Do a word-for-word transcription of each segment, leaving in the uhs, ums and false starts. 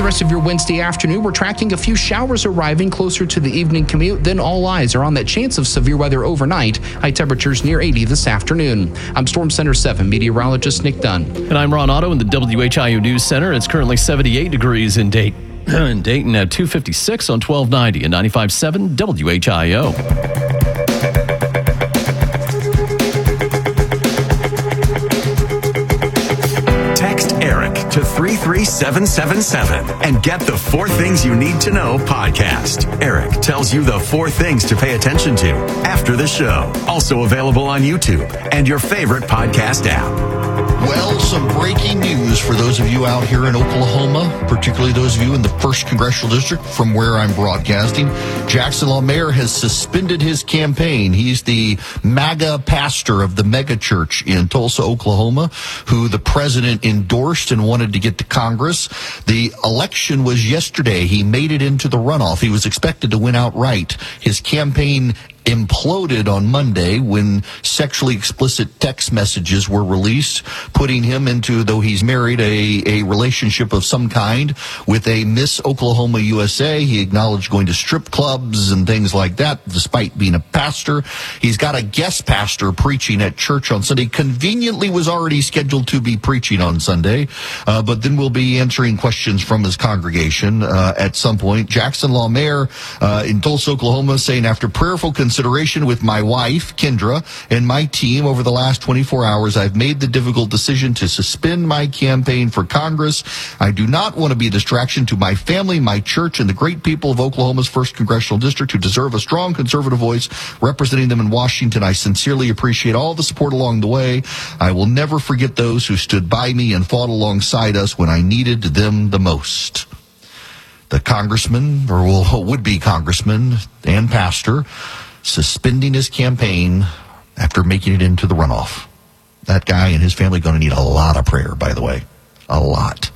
the rest of your Wednesday afternoon, we're tracking a few showers arriving closer to the evening commute. Then all eyes are on that chance of severe weather overnight. High temperatures near eighty this afternoon. I'm Storm Center seven meteorologist Nick Dunn. And I'm Ron Otto in the W H I O News Center. It's currently seventy-eight degrees in Dayton. in Dayton at two fifty-six on twelve ninety and ninety-five point seven W H I O. To three three seven seven seven and get the Four Things You Need to Know podcast. Eric tells you the four things to pay attention to after the show. Also available on YouTube and your favorite podcast app. Well, some breaking news for those of you out here in Oklahoma, particularly those of you in the first Congressional District from where I'm broadcasting. Jackson LaMayer has suspended his campaign. He's the MAGA pastor of the mega church in Tulsa, Oklahoma, who the president endorsed and wanted to get to Congress. The election was yesterday. He made it into the runoff. He was expected to win outright. His campaign imploded on Monday when sexually explicit text messages were released, putting him into, though he's married, a, a relationship of some kind with a Miss Oklahoma U S A. He acknowledged going to strip clubs and things like that, despite being a pastor. He's got a guest pastor preaching at church on Sunday. Conveniently was already scheduled to be preaching on Sunday, uh, but then we'll be answering questions from his congregation uh, at some point. Jackson LaMayer uh, in Tulsa, Oklahoma, saying, after prayerful consideration Consideration with my wife, Kendra, and my team over the last twenty-four hours, I've made the difficult decision to suspend my campaign for Congress. I do not want to be a distraction to my family, my church, and the great people of Oklahoma's first Congressional District who deserve a strong conservative voice representing them in Washington. I sincerely appreciate all the support along the way. I will never forget those who stood by me and fought alongside us when I needed them the most. The congressman, or would-be congressman and pastor, suspending his campaign after making it into the runoff. That guy and his family are going to need a lot of prayer, by the way. A lot.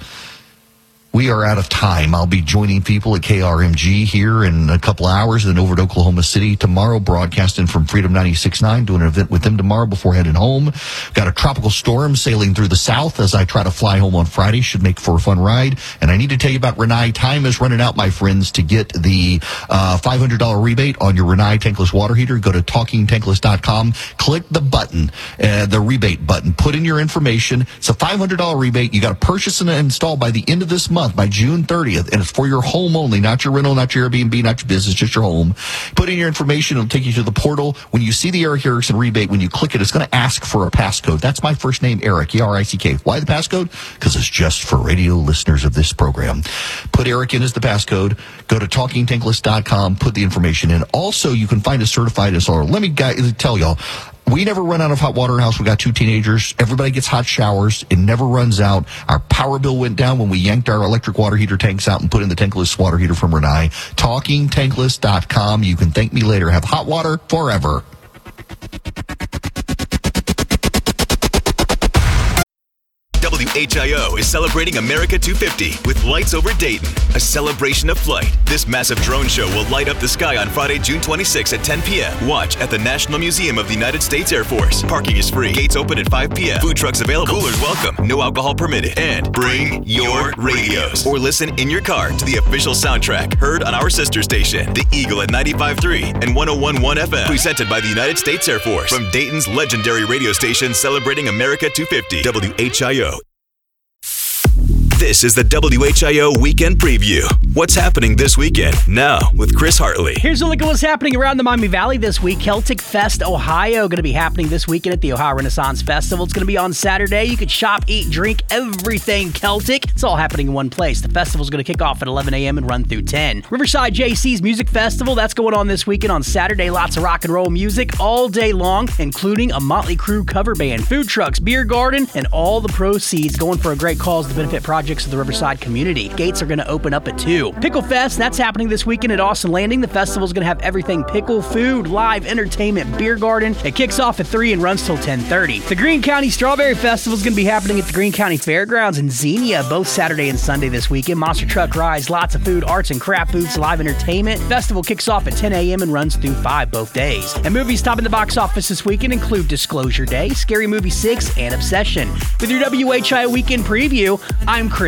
We are out of time. I'll be joining people at K R M G here in a couple hours, and then over to Oklahoma City tomorrow, broadcasting from Freedom ninety-six point nine, doing an event with them tomorrow before heading home. Got a tropical storm sailing through the south as I try to fly home on Friday. Should make for a fun ride. And I need to tell you about Renai. Time is running out, my friends, to get the uh, five hundred dollars rebate on your Renai tankless water heater. Go to talking tankless dot com. Click the button, uh, the rebate button. Put in your information. It's a five hundred dollars rebate. You got to purchase and install by the end of this month, by June thirtieth, and it's for your home only, not your rental, not your Airbnb, not your business, just your home. Put in your information. It'll take you to the portal. When you see the Eric Erickson rebate, when you click it, it's going to ask for a passcode. That's my first name, Eric, E R I C K. Why the passcode? Because it's just for radio listeners of this program. Put Eric in as the passcode. Go to talking tankless dot com. Put the information in. Also, you can find a certified installer. Let me guys, tell y'all, we never run out of hot water in our house. We got two teenagers. Everybody gets hot showers. It never runs out. Our power bill went down when we yanked our electric water heater tanks out and put in the tankless water heater from Renai. talking tankless dot com. You can thank me later. Have hot water forever. W H I O is celebrating America two fifty with Lights Over Dayton, a celebration of flight. This massive drone show will light up the sky on Friday, June twenty-sixth at ten p.m. Watch at the National Museum of the United States Air Force. Parking is free. Gates open at five p.m. Food trucks available. Coolers welcome. No alcohol permitted. And bring your radios. Or listen in your car to the official soundtrack heard on our sister station, The Eagle at ninety-five point three and one oh one point one F M. Presented by the United States Air Force. From Dayton's legendary radio station celebrating America two fifty. W H I O. This is the W H I O Weekend Preview. What's happening this weekend? Now, with Chris Hartley. Here's a look at what's happening around the Miami Valley this week. Celtic Fest Ohio going to be happening this weekend at the Ohio Renaissance Festival. It's going to be on Saturday. You can shop, eat, drink, everything Celtic. It's all happening in one place. The festival's going to kick off at eleven a.m. and run through ten. Riverside J C's Music Festival, that's going on this weekend on Saturday. Lots of rock and roll music all day long, including a Motley Crue cover band, food trucks, beer garden, and all the proceeds going for a great cause to benefit projects of the Riverside community. Gates are going to open up at two. Pickle Fest, that's happening this weekend at Austin Landing. The festival's going to have everything pickle, food, live entertainment, beer garden. It kicks off at three and runs till ten thirty. The Greene County Strawberry Festival is going to be happening at the Greene County Fairgrounds in Xenia, both Saturday and Sunday this weekend. Monster truck rides, lots of food, arts and craft booths, live entertainment. Festival kicks off at ten a.m. and runs through five both days. And movies topping the box office this weekend include Disclosure Day, Scary Movie six, and Obsession. With your W H I O Weekend Preview, I'm Chris